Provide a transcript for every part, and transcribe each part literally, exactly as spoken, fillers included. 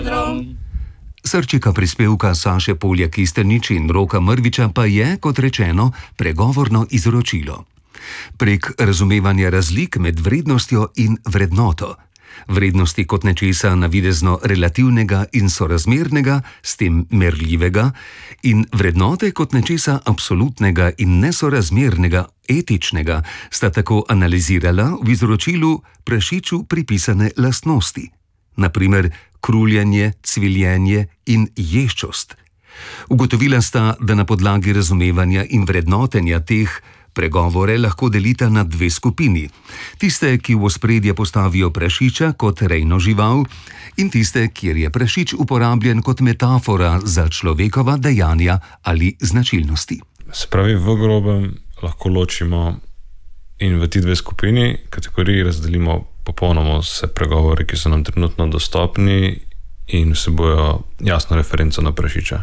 odrom. Srčika prispevka Saše Poljak-Kistenič in Roka Mrviča pa je, kot rečeno, pregovorno izročilo. Prek razumevanja razlik med vrednostjo in vrednoto. Vrednosti kot nečesa navidezno relativnega in sorazmernega, s tem merljivega, in vrednote kot nečesa absolutnega in nesorazmernega, etičnega, sta tako analizirala v izročilu prašiču pripisane lastnosti. Naprimer, kruljenje, cviljenje in ješčost. Ugotovila sta, da na podlagi razumevanja in vrednotenja teh pregovore lahko delita na dve skupini. Tiste, ki v ospredje postavijo prašiča kot rejno žival, in tiste, kjer je prašič uporabljen kot metafora za človekova dejanja ali značilnosti. Se pravi, v grobem lahko ločimo in v ti dve skupini kategoriji razdelimo popolnoma vse pregovore, ki so nam trenutno dostopni in vsebujejo jasno referenco na prašiča.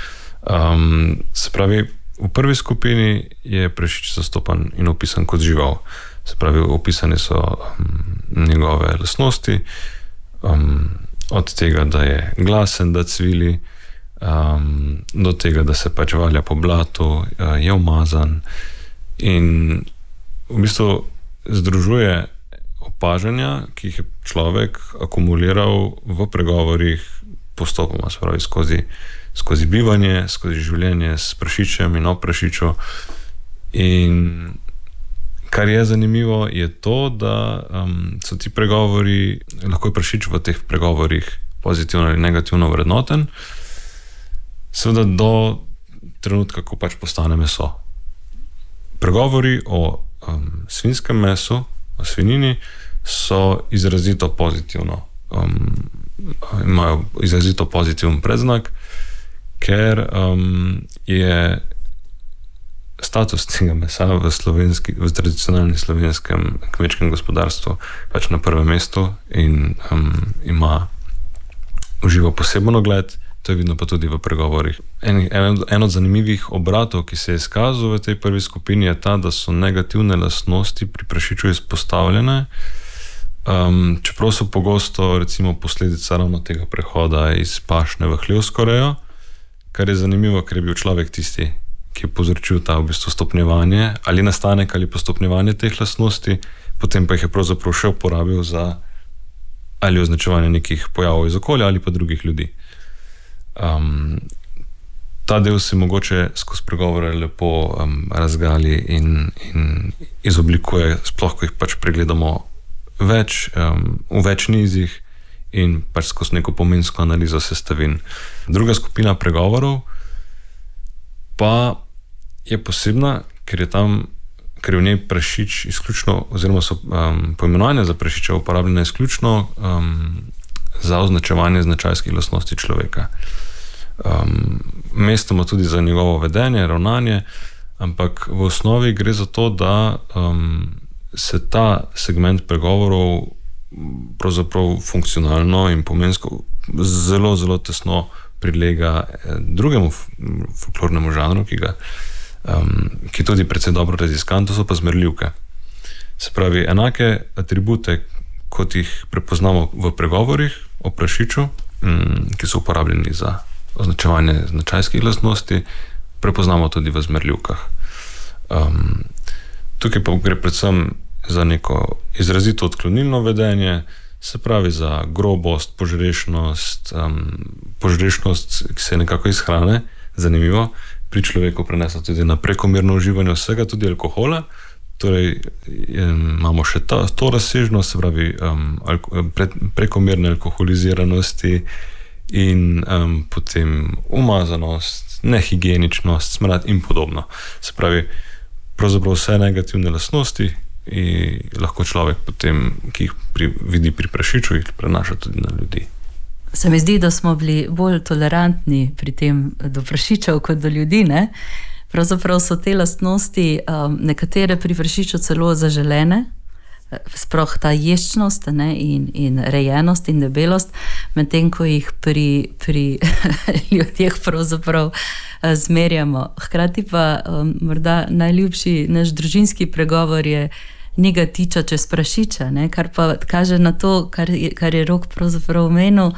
Um, se pravi, v prvi skupini je prašič zastopan in opisan kot žival. Se pravi, opisane so um, njegove lastnosti, um, od tega, da je glasen, da cvili, um, do tega, da se pač valja po blatu, uh, je umazan in v bistvu združuje opažanja, ki jih je človek akumuliral v pregovorih postopoma, se pravi skozi skozi bivanje, skozi življenje s prašičem in o prašiču. In kar je zanimivo, je to, da um, so ti pregovori, lahko je prašič v teh pregovorih pozitivno ali negativno vrednoten, seveda do trenutka, ko pač postane meso. Pregovori o um, svinjskem mesu, o svinjini, so izrazito pozitivno, um, imajo izrazito pozitiven predznak, ker um, je status tega mesa v, v tradicionalnem slovenskem kmečkem gospodarstvu pač na prvem mestu in um, ima uživa poseben ogled, to je vidno pa tudi v pregovorih. En, en, en od zanimivih obratov, ki se je izkazal v tej prvi skupini, je ta, da so negativne lastnosti pri prašiču izpostavljene, um, čeprav so pogosto recimo posledica ravno tega prehoda iz pašne v hlevsko rejo, kar je zanimivo, ker je bil človek tisti, ki je povzročil ta v bistvu stopnjevanje ali nastanek ali postopnjevanje teh lastnosti, potem pa jih je pravzaprav še uporabil za ali označevanje nekih pojavov iz okolja ali pa drugih ljudi. Um, ta del se mogoče skozi pregovore lepo um, razgali in, in izoblikuje, sploh ko jih pač pregledamo več, um, v več nizih in pač skozi neko pomensko analizo sestavin. Druga skupina pregovorov pa je posebna, ker je tam, ker je v njej prašič izključno, oziroma so um, poimenovanja za prašiča uporabljene izključno um, za označevanje značajskih lastnosti človeka. Um, mestoma tudi za njegovo vedenje, ravnanje, ampak v osnovi gre za to, da um, se ta segment pregovorov pravzaprav funkcionalno in pomensko zelo, zelo tesno prilega drugemu folklornemu žanru, ki ga um, ki tudi precej dobro raziskan, to so pa zmerljivke. Se pravi, enake atribute, kot jih prepoznamo v pregovorih o prašiču, um, ki so uporabljeni za označevanje značajskih lastnosti, prepoznamo tudi v zmerljivkah. Um, tukaj pa gre predvsem za neko izrazito odklonilno vedenje, se pravi za grobost, požrešnost, um, požrešnost, ki se je nekako iz hrane, zanimivo, pri človeku prenesla tudi na prekomerno uživanje vsega, tudi alkohola, torej imamo še ta, to razsežnost, se pravi um, alko, pre, prekomerne alkoholiziranosti in um, potem umazanost, nehigieničnost, smrad in podobno. Se pravi, pravzaprav vse negativne lastnosti in lahko človek potem, ki jih pri, vidi pri prašiču, jih prenaša tudi na ljudi. Se mi zdi, da smo bili bolj tolerantni pri tem do prašičev kot do ljudi, ne? Pravzaprav so te lastnosti um, nekatere pri prašiču celo zaželene, sploh ta ješčnost, ne, in, in rejenost in debelost, medtem ko jih pri, pri ljudeh pravzaprav zmerjamo. Hkrati pa um, morda najljubši naš družinski pregovor je njega tiča čez prašiča, ne, kar pa kaže na to, kar je, kar je Rok pravzaprav omenil,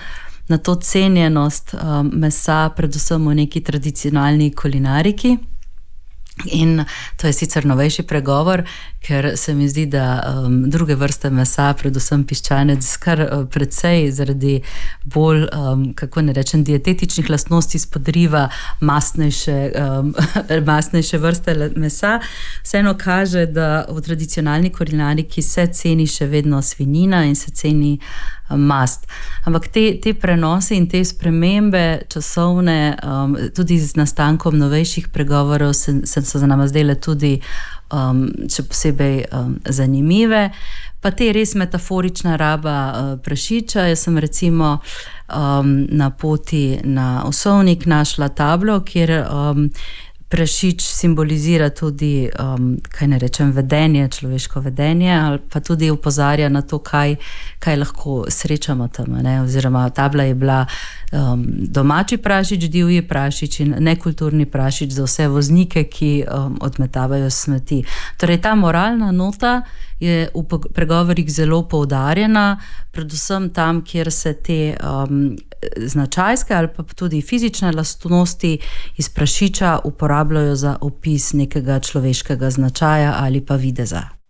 na to cenjenost um, mesa, predvsem v neki tradicionalni kulinariki. In to je sicer novejši pregovor, ker se mi zdi, da um, druge vrste mesa, predvsem piščanec, kar uh, precej zaradi bolj, um, kako ne rečem, dietetičnih lastnosti spodriva mastnejše, um, mastnejše vrste mesa, vseeno kaže, da v tradicionalni kulinariki se ceni še vedno svinjina in se ceni mast. Ampak te, te prenose in te spremembe časovne, um, tudi z nastankom novejših pregovorov, se, se so za nama zdele tudi um, še posebej um, zanimive. Pa te res metaforična raba uh, prašiča. Jaz sem recimo um, na poti na Osovnik našla tablo, kjer um, prašič simbolizira tudi, um, kaj ne rečem, vedenje, človeško vedenje, ali pa tudi opozarja na to, kaj, kaj lahko srečamo tam, ne? Oziroma tabla je bila um, domači prašič, divji prašič in nekulturni prašič za vse voznike, ki um, odmetavajo smeti. Torej ta moralna nota je v pregovorih zelo poudarjena, predvsem tam, kjer se te um, značajske ali pa tudi fizične lastnosti iz prašiča uporabljajo za opis nekega človeškega značaja ali pa videza.